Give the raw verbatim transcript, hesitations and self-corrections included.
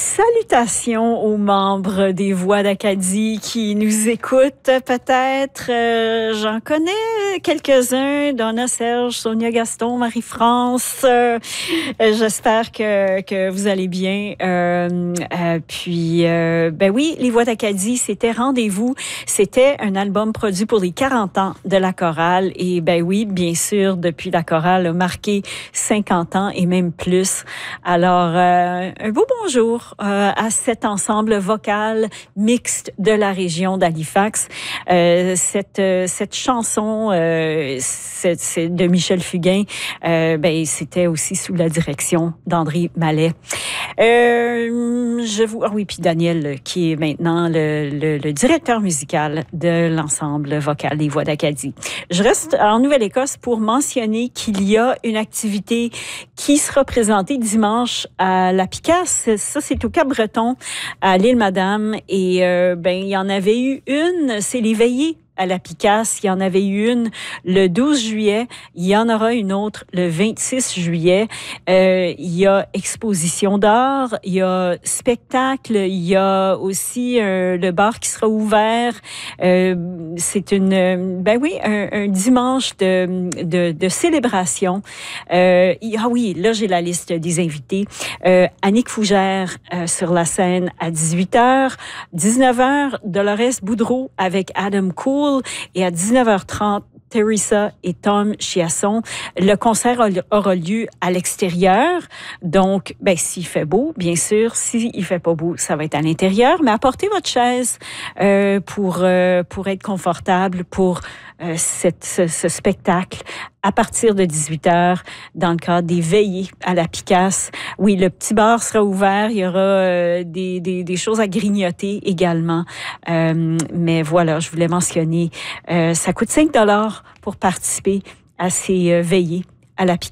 Salutations aux membres des Voix d'Acadie qui nous écoutent peut-être. Euh, j'en connais quelques-uns, Donna, Serge, Sonia Gaston, Marie-France. Euh, j'espère que, que vous allez bien. Euh, euh, puis, euh, ben oui, les Voix d'Acadie, c'était Rendez-vous. C'était un album produit pour les quarante ans de la chorale. Et ben oui, bien sûr, depuis la chorale a marqué cinquante ans et même plus. Alors, euh, un beau bonjour Euh, à cet ensemble vocal mixte de la région d'Halifax. Euh, cette, euh, cette chanson euh, c'est, c'est de Michel Fugain, euh, ben, c'était aussi sous la direction d'André Mallet. Euh, je vous, ah oui, puis Daniel, qui est maintenant le, le, le directeur musical de l'ensemble vocal des Voix d'Acadie. Je reste en Nouvelle-Écosse pour mentionner qu'il y a une activité qui sera présentée dimanche à la Picasse. Ça, c'est au Cap-Breton, à l'île Madame. Et euh, ben, il y en avait eu une, c'est les veillées à la Picasse. Il y en avait eu une le douze juillet. Il y en aura une autre le vingt-six juillet. Euh, il y a exposition d'art, il y a spectacle, il y a aussi euh, le bar qui sera ouvert. Euh, c'est une, ben oui, un, un dimanche de, de, de célébration. Euh, ah oui, là, j'ai la liste des invités. Euh, Annick Fougère euh, sur la scène à dix-huit heures. dix-neuf heures, Dolores Boudreau avec Adam Cool. Et à dix-neuf heures trente, Teresa et Tom Chiasson. Le concert aura lieu à l'extérieur. Donc, ben, s'il fait beau, bien sûr. S'il fait pas beau, ça va être à l'intérieur. Mais apportez votre chaise euh, pour, euh, pour être confortable pour euh, cette, ce, ce spectacle à partir de dix-huit heures dans le cadre des veillées à la Picasse. Oui, le petit bar sera ouvert. Il y aura euh, des, des, des choses à grignoter également. Euh, mais voilà, je voulais mentionner, euh, ça coûte cinq dollars pour participer à ces euh, veillées à la Picasse.